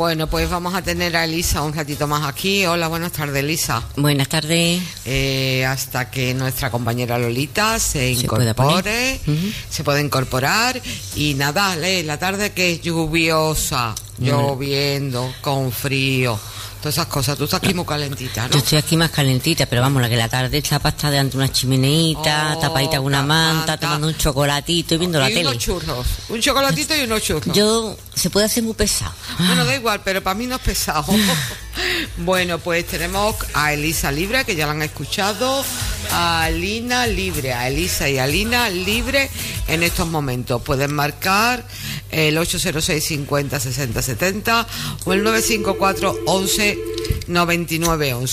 Bueno, pues vamos a tener a Elisa un ratito más aquí. Hola, buenas tardes, Elisa. Buenas tardes. Hasta que nuestra compañera Lolita se incorpore, se puede incorporar. Y nada, la tarde que es lluviosa, lloviendo, con frío, todas esas cosas. Tú estás aquí muy calentita, ¿no? Yo estoy aquí más calentita, pero vamos, la que la tarde está para estar delante de una chimeneita, tapadita con una manta, tomando un chocolatito y viendo la tele. Unos churros, un chocolatito y unos churros. Se puede hacer muy pesado. Bueno, da igual, pero para mí no es pesado. Bueno, pues tenemos a Elisa Libre, que ya la han escuchado, a Alina Libre, a Elisa y a Alina Libre en estos momentos. Pueden marcar el 806 50 60 70 o el 954 11 99 11.